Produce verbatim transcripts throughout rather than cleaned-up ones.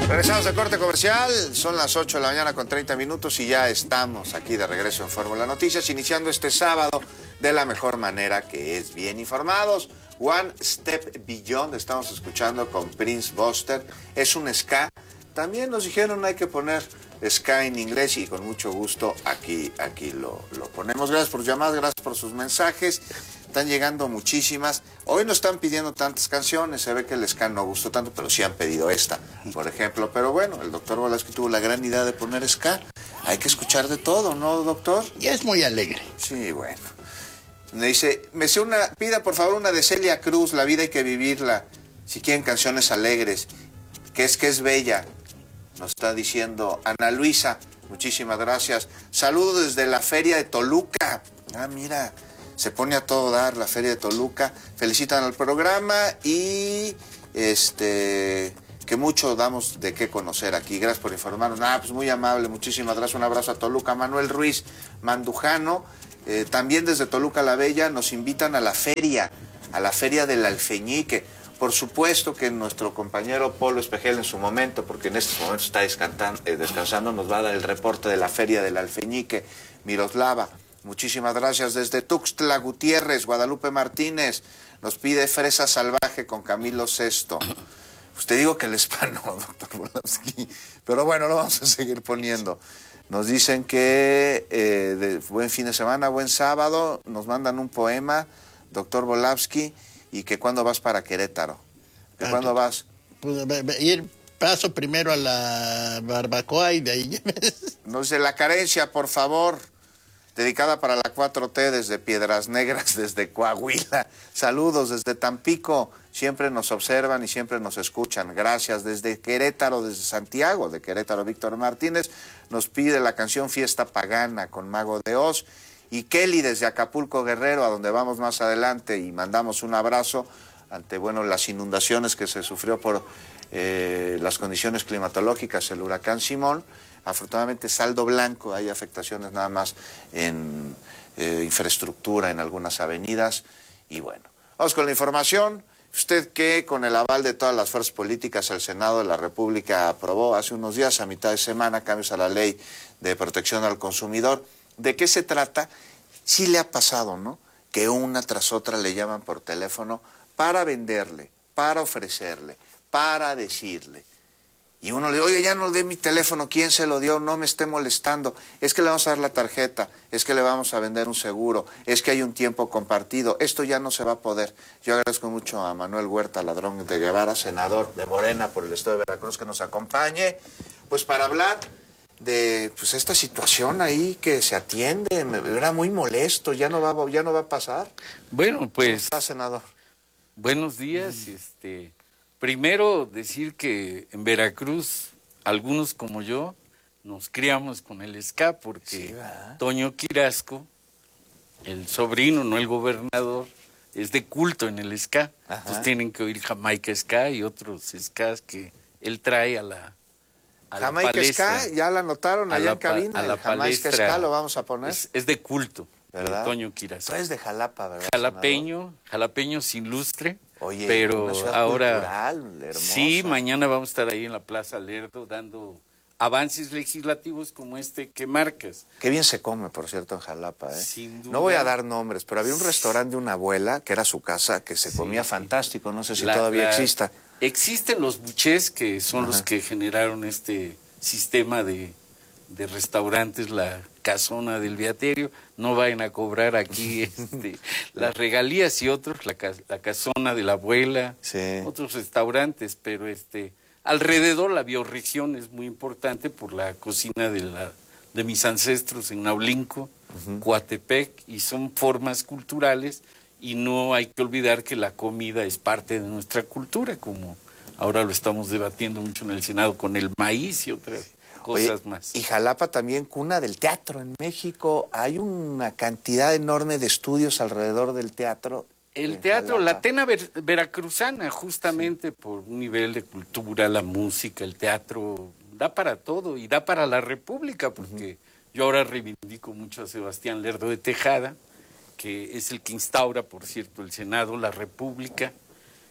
Regresamos al corte comercial, son las ocho de la mañana con treinta minutos y ya estamos aquí de regreso en Fórmula Noticias, iniciando este sábado de la mejor manera, que es bien informados. One Step Beyond, estamos escuchando con Prince Buster, es un ska. También nos dijeron hay que poner ska en inglés y con mucho gusto aquí, aquí lo, lo ponemos. Gracias por sus llamadas, gracias por sus mensajes. Están llegando muchísimas. Hoy no están pidiendo tantas canciones, se ve que el ska no gustó tanto, pero sí han pedido esta, por ejemplo. Pero bueno, el doctor Volaski tuvo la gran idea de poner ska. Hay que escuchar de todo, ¿no, doctor? Y es muy alegre. Sí, bueno. Me dice, me sé una, pida por favor una de Celia Cruz, La vida hay que vivirla. Si quieren canciones alegres, que es que es bella. Nos está diciendo Ana Luisa, muchísimas gracias. Saludos desde la feria de Toluca. Ah, mira, se pone a todo dar la feria de Toluca. Felicitan al programa y este que mucho damos de qué conocer aquí. Gracias por informarnos. Ah, pues muy amable, muchísimas gracias. Un abrazo a Toluca. Manuel Ruiz Mandujano, eh, también desde Toluca la Bella, nos invitan a la feria, a la feria del Alfeñique. Por supuesto que nuestro compañero Polo Espejel en su momento, porque en estos momentos está descansando, eh, descansando, nos va a dar el reporte de la Feria del Alfeñique. Miroslava, muchísimas gracias. Desde Tuxtla Gutiérrez, Guadalupe Martínez, nos pide Fresa Salvaje con Camilo Sesto. Usted digo que el spa no, doctor Volaski, pero bueno, lo vamos a seguir poniendo. Nos dicen que eh, de, buen fin de semana, buen sábado, nos mandan un poema, doctor Volaski. ¿Y que cuándo vas para Querétaro? ¿Que ah, cuándo vas? Pues, ir, paso primero a la barbacoa y de ahí... Nos dice La Carencia, por favor, dedicada para la cuatro T desde Piedras Negras, desde Coahuila. Saludos desde Tampico, siempre nos observan y siempre nos escuchan. Gracias. Desde Querétaro, desde Santiago, de Querétaro, Víctor Martínez, nos pide la canción Fiesta Pagana con Mago de Oz. Y Kelly desde Acapulco, Guerrero, a donde vamos más adelante, y mandamos un abrazo ante, bueno, las inundaciones que se sufrió por eh, las condiciones climatológicas, el huracán Simón. Afortunadamente saldo blanco, hay afectaciones nada más en eh, infraestructura en algunas avenidas. Y bueno, vamos con la información. Usted que con el aval de todas las fuerzas políticas el Senado de la República aprobó hace unos días, a mitad de semana, cambios a la ley de protección al consumidor. ¿De qué se trata? Sí le ha pasado, ¿no? Que una tras otra le llaman por teléfono para venderle, para ofrecerle, para decirle. Y uno le dice, oye, ya no dé mi teléfono, ¿quién se lo dio? No me esté molestando. Es que le vamos a dar la tarjeta, es que le vamos a vender un seguro, es que hay un tiempo compartido. Esto ya no se va a poder. Yo agradezco mucho a Manuel Huerta Ladrón de Guevara, senador de Morena por el estado de Veracruz, que nos acompañe, pues para hablar de pues esta situación ahí que se atiende. Me era muy molesto, ya no va, ya no va a pasar. Bueno, pues... ¿Cómo está, senador? Buenos días. Mm. Este, primero decir que en Veracruz, algunos como yo, nos criamos con el ska, porque sí, Toño Quirasco, el sobrino, no el gobernador, es de culto en el ska. Ajá. Pues tienen que oír Jamaica Ska y otros skas que él trae a la... Jamaica Ska, ya la anotaron allá en cabina. A la Jamaica Ska lo vamos a poner. Es, es de culto, ¿verdad? Toño Quirasco. Tú eres de Jalapa, ¿verdad? Jalapeño, senador? Jalapeño sin lustre. Oye, pero una ciudad ahora cultural, hermosa. Sí, mañana vamos a estar ahí en la Plaza Lerdo dando avances legislativos como este que marcas. Qué bien se come, por cierto, en Jalapa, ¿eh? Sin duda. No voy a dar nombres, pero había un restaurante de una abuela, que era su casa, que se sí, comía fantástico, no sé si la, todavía la, exista. Existen los buchés, que son Ajá. los que generaron este sistema de, de restaurantes, la casona del Beaterio. No vayan a cobrar aquí este, las regalías y otros, la, la casona de la abuela, sí. otros restaurantes, pero este alrededor la bioregión es muy importante por la cocina de, la, de mis ancestros en Naulinco, uh-huh. Coatepec, y son formas culturales. Y no hay que olvidar que la comida es parte de nuestra cultura, como ahora lo estamos debatiendo mucho en el Senado con el maíz y otras cosas Oye, más. Y Jalapa también, cuna del teatro en México. Hay una cantidad enorme de estudios alrededor del teatro. El teatro, Jalapa. La Tena ver, veracruzana, justamente sí. por un nivel de cultura, la música, el teatro, da para todo y da para la República, porque uh-huh. yo ahora reivindico mucho a Sebastián Lerdo de Tejada, que es el que instaura, por cierto, el Senado, la República,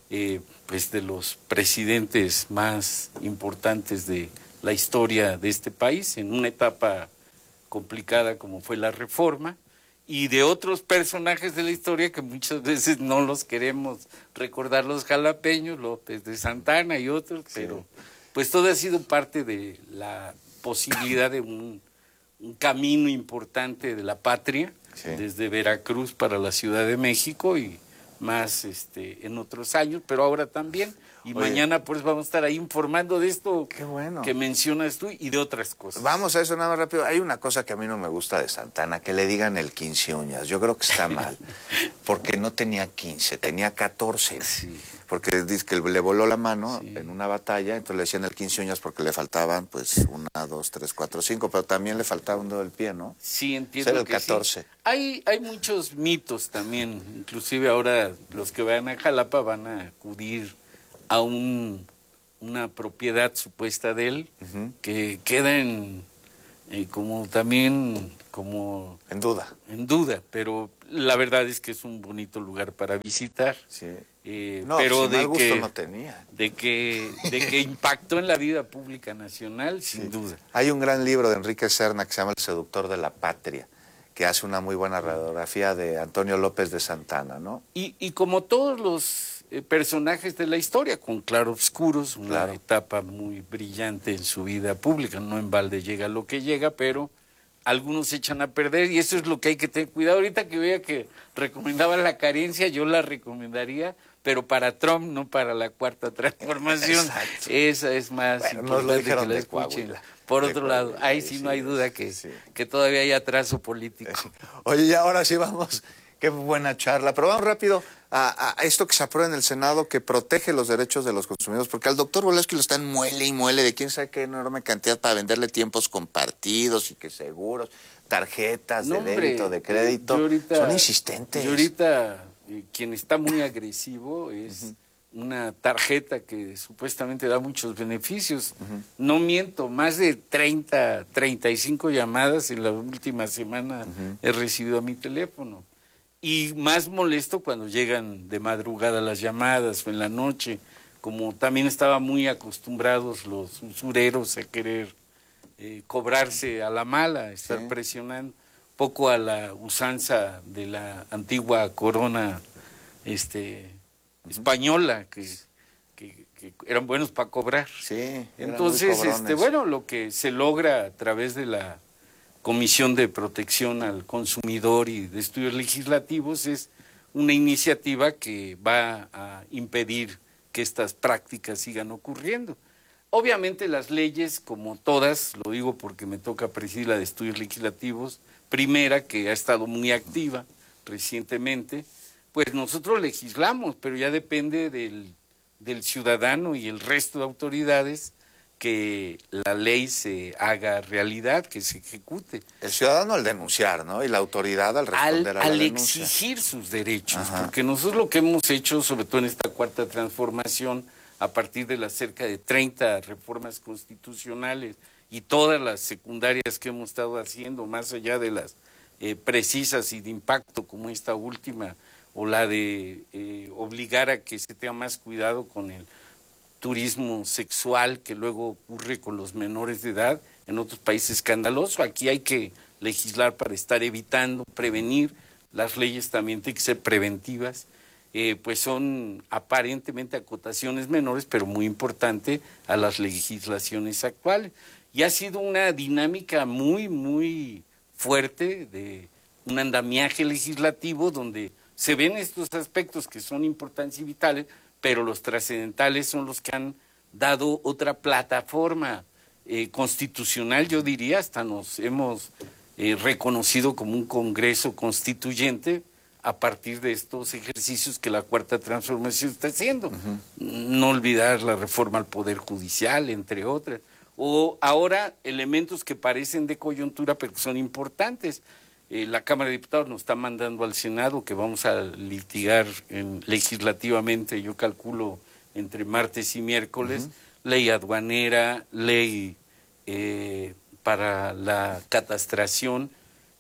eh, pues de los presidentes más importantes de la historia de este país, en una etapa complicada como fue la Reforma, y de otros personajes de la historia que muchas veces no los queremos recordar, los jalapeños, López de Santana y otros, sí. Pero pues todo ha sido parte de la posibilidad de un, un camino importante de la patria, sí. Desde Veracruz para la Ciudad de México y más este en otros años, pero ahora también. Y Oye, mañana pues vamos a estar ahí informando de esto qué bueno. Que mencionas tú y de otras cosas. Vamos a eso nada más rápido. Hay una cosa que a mí no me gusta de Santana, que le digan el quince uñas. Yo creo que está mal, porque no tenía quince, tenía catorce. Sí. Porque dice que le voló la mano, sí. En una batalla, entonces le decían el quince uñas porque le faltaban pues una, dos, tres, cuatro, cinco, pero también le faltaba un dedo del pie, ¿no? Sí, entiendo. Era el que catorce. Sí. Hay, hay muchos mitos también, inclusive ahora los que vayan a Jalapa van a acudir a un, una propiedad supuesta de él, uh-huh. Que queda en, eh, como también como en duda en duda pero la verdad es que es un bonito lugar para visitar, sí. eh, no, pero si de mal gusto que no tenía de que de que impactó en la vida pública nacional sin sí. duda. Hay un gran libro de Enrique Serna que se llama El seductor de la patria, que hace una muy buena radiografía de Antonio López de Santana, ¿no? Y, y como todos los eh, personajes de la historia, con claroscuros, una claro. etapa muy brillante en su vida pública, no en balde llega lo que llega, pero algunos se echan a perder y eso es lo que hay que tener cuidado. Ahorita que vea que recomendaba la carencia, yo la recomendaría, pero para Trump, no para la cuarta transformación. Exacto. Esa es más bueno, importante nos lo dijeron que la de escuchen. Coahuila. Por de otro Coahuila, lado, ahí sí, sí no hay duda que, sí. que todavía hay atraso político. Oye, y ahora sí vamos, qué buena charla, pero vamos rápido a, a esto que se aprueba en el Senado que protege los derechos de los consumidores, porque al doctor Volesky lo están muele y muele de quién sabe qué enorme cantidad para venderle tiempos compartidos y que seguros, tarjetas no, de débito, hombre, de crédito, ahorita, son insistentes. Y ahorita eh, quien está muy agresivo es... Uh-huh. Una tarjeta que supuestamente da muchos beneficios. Uh-huh. No miento, más de treinta, treinta y cinco llamadas en la última semana uh-huh. he recibido a mi teléfono. Y más molesto cuando llegan de madrugada las llamadas o en la noche, como también estaban muy acostumbrados los usureros a querer eh, cobrarse a la mala, estar sí. presionando poco a la usanza de la antigua corona este española, que, que, que eran buenos para cobrar. Sí, entonces, este, bueno, lo que se logra a través de la Comisión de Protección al Consumidor y de Estudios Legislativos es una iniciativa que va a impedir que estas prácticas sigan ocurriendo. Obviamente las leyes, como todas, lo digo porque me toca presidir la de Estudios Legislativos, primera, que ha estado muy activa recientemente, pues nosotros legislamos, pero ya depende del, del ciudadano y el resto de autoridades que la ley se haga realidad, que se ejecute. El ciudadano al denunciar, ¿no? Y la autoridad al responder al, a la al denuncia. Al exigir sus derechos, Ajá. Porque nosotros lo que hemos hecho, sobre todo en esta cuarta transformación, a partir de las cerca de treinta reformas constitucionales y todas las secundarias que hemos estado haciendo, más allá de las eh, precisas y de impacto como esta última, o la de eh, obligar a que se tenga más cuidado con el turismo sexual que luego ocurre con los menores de edad, en otros países escandaloso. Aquí hay que legislar para estar evitando, prevenir, las leyes también tienen que ser preventivas, eh, pues son aparentemente acotaciones menores, pero muy importante a las legislaciones actuales. Y ha sido una dinámica muy, muy fuerte de un andamiaje legislativo donde se ven estos aspectos que son importantes y vitales, pero los trascendentales son los que han dado otra plataforma eh, constitucional, yo diría, hasta nos hemos eh, reconocido como un Congreso constituyente a partir de estos ejercicios que la Cuarta Transformación está haciendo. Uh-huh. No olvidar la reforma al Poder Judicial, entre otras, o ahora elementos que parecen de coyuntura, pero que son importantes. Eh, la Cámara de Diputados nos está mandando al Senado que vamos a litigar en, legislativamente, yo calculo, entre martes y miércoles, uh-huh. ley aduanera, ley eh, para la catastración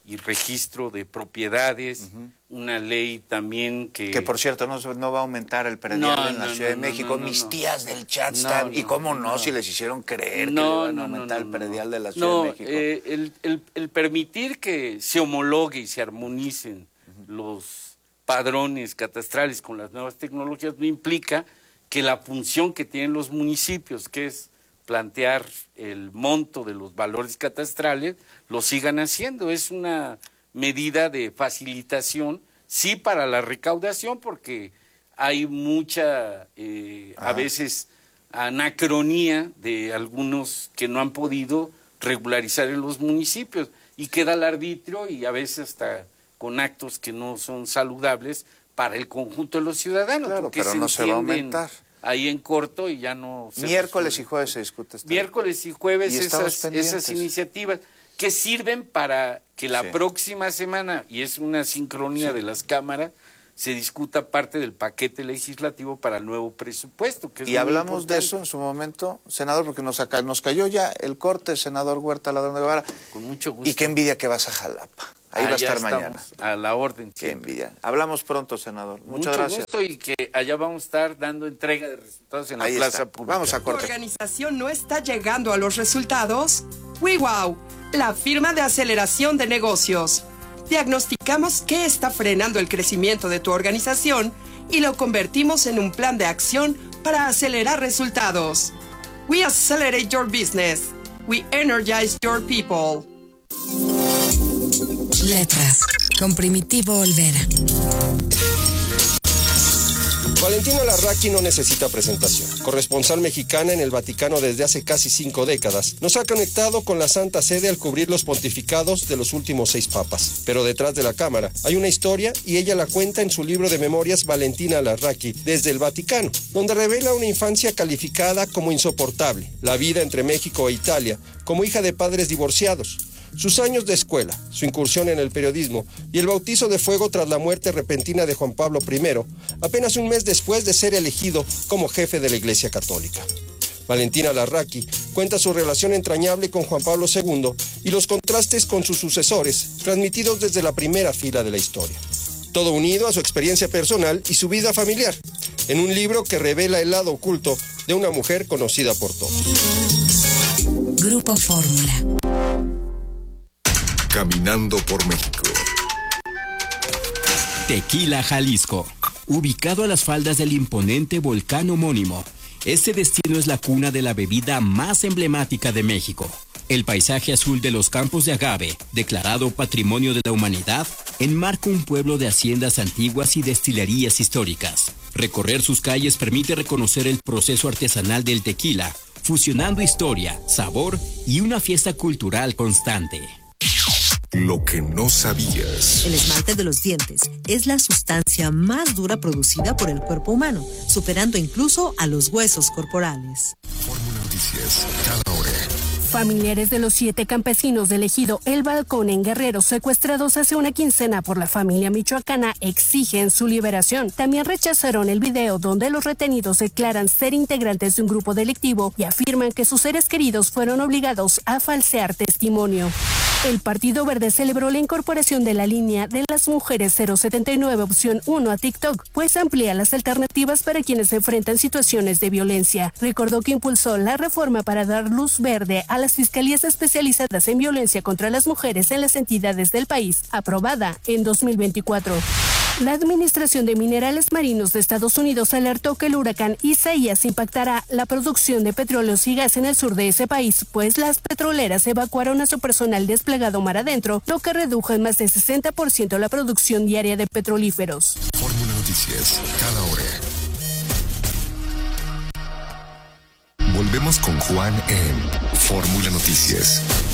y registro de propiedades, uh-huh. una ley también que... Que por cierto no, no va a aumentar el predial no, en la no, Ciudad no, de México. no, no, Mis no. tías del chat no, están... no, ¿Y cómo no? no. Si les hicieron creer no, que le van a no, aumentar no, no, el predial de la Ciudad no, de México. Eh, el, el, el permitir que se homologue y se armonicen uh-huh. los padrones catastrales con las nuevas tecnologías no implica que la función que tienen los municipios, que es plantear el monto de los valores catastrales, lo sigan haciendo. Es una medida de facilitación, sí, para la recaudación, porque hay mucha, eh, a veces, anacronía de algunos que no han podido regularizar en los municipios, y queda al arbitrio y a veces hasta con actos que no son saludables para el conjunto de los ciudadanos. Claro, pero se no se va a aumentar. Ahí en corto y ya no... Se Miércoles resuelve. y jueves se discute esta Miércoles y jueves y esas, esas iniciativas que sirven para que la sí. próxima semana, y es una sincronía sí. de las cámaras, se discuta parte del paquete legislativo para el nuevo presupuesto. Que es y hablamos importante. de eso en su momento, senador, porque nos, acá, nos cayó ya el corte, senador Huerta Ladrón de Guevara. Con mucho gusto. Y qué envidia que vas a Jalapa. Ahí ah, va a estar mañana. A la orden. Qué siempre. envidia. Hablamos pronto, senador. Muchas Mucho gracias. Gusto y que allá vamos a estar dando entrega de resultados en la Ahí plaza está. pública. Vamos a corte. ¿Tu organización no está llegando a los resultados? WeWow, la firma de aceleración de negocios. Diagnosticamos qué está frenando el crecimiento de tu organización y lo convertimos en un plan de acción para acelerar resultados. We accelerate your business. We energize your people. Letras, con Primitivo Olvera. Valentina Larraqui no necesita presentación. Corresponsal mexicana en el Vaticano desde hace casi cinco décadas, nos ha conectado con la Santa Sede al cubrir los pontificados de los últimos seis papas. Pero detrás de la cámara hay una historia y ella la cuenta en su libro de memorias Valentina Larraqui desde el Vaticano, donde revela una infancia calificada como insoportable, la vida entre México e Italia, como hija de padres divorciados, sus años de escuela, su incursión en el periodismo y el bautizo de fuego tras la muerte repentina de Juan Pablo primero, apenas un mes después de ser elegido como jefe de la Iglesia Católica. Valentina Larraqui cuenta su relación entrañable con Juan Pablo segundo y los contrastes con sus sucesores, transmitidos desde la primera fila de la historia. Todo unido a su experiencia personal y su vida familiar, en un libro que revela el lado oculto de una mujer conocida por todos. Grupo Fórmula. Caminando por México. Tequila, Jalisco. Ubicado a las faldas del imponente volcán homónimo, este destino es la cuna de la bebida más emblemática de México. El paisaje azul de los campos de agave, declarado Patrimonio de la Humanidad, enmarca un pueblo de haciendas antiguas y destilerías históricas. Recorrer sus calles permite reconocer el proceso artesanal del tequila, fusionando historia, sabor y una fiesta cultural constante. Lo que no sabías. El esmalte de los dientes es la sustancia más dura producida por el cuerpo humano, superando incluso a los huesos corporales. Fórmula Noticias, cada hora. Familiares de los siete campesinos del ejido El Balcón en Guerrero, secuestrados hace una quincena por la familia michoacana, exigen su liberación. También rechazaron el video donde los retenidos declaran ser integrantes de un grupo delictivo y afirman que sus seres queridos fueron obligados a falsear testimonio. El Partido Verde celebró la incorporación de la línea de las mujeres cero setenta y nueve opción uno a TikTok, pues amplía las alternativas para quienes enfrentan situaciones de violencia. Recordó que impulsó la reforma para dar luz verde a las fiscalías especializadas en violencia contra las mujeres en las entidades del país, aprobada en dos mil veinticuatro. La Administración de Minerales Marinos de Estados Unidos alertó que el huracán Isaías impactará la producción de petróleos y gas en el sur de ese país, pues las petroleras evacuaron a su personal desplegado mar adentro, lo que redujo en más de sesenta por ciento la producción diaria de petrolíferos. Fórmula Noticias, cada hora. Volvemos con Juan en Fórmula Noticias.